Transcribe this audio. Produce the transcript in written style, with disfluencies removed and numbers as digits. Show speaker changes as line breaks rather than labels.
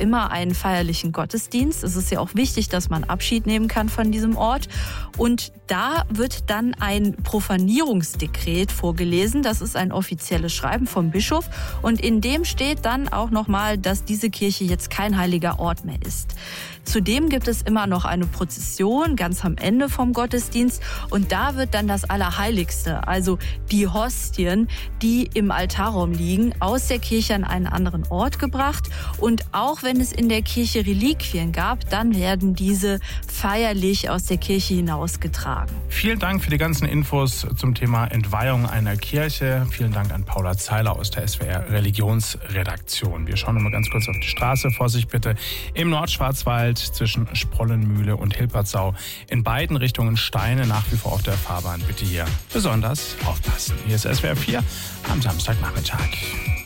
immer einen feierlichen Gottesdienst. Es ist ja auch wichtig, dass man Abschied nehmen kann von diesem Ort. Und da wird dann ein Profanierungsdekret vorgelesen. Das ist ein offizielles Schreiben vom Bischof. Und in dem steht dann auch nochmal, dass diese Kirche jetzt kein heiliger Ort mehr ist. Zudem gibt es immer noch eine Prozession ganz am Ende vom Gottesdienst. Und da wird dann das Allerheiligste, also die Hostien, die im Altarraum liegen, aus der Kirche an einen anderen Ort gebracht. Und auch wenn es in der Kirche Reliquien gab, dann werden diese feierlich aus der Kirche hinausgetragen.
Vielen Dank für die ganzen Infos zum Thema Entweihung einer Kirche. Vielen Dank an Paula Zeiler aus der SWR Religionsredaktion. Wir schauen noch mal ganz kurz auf die Straße. Vorsicht bitte im Nordschwarzwald zwischen Sprollenmühle und Hilpertsau. In beiden Richtungen Steine, nach wie vor auf der Fahrbahn. Bitte hier besonders aufpassen. Hier ist SWR 4 am Samstagnachmittag.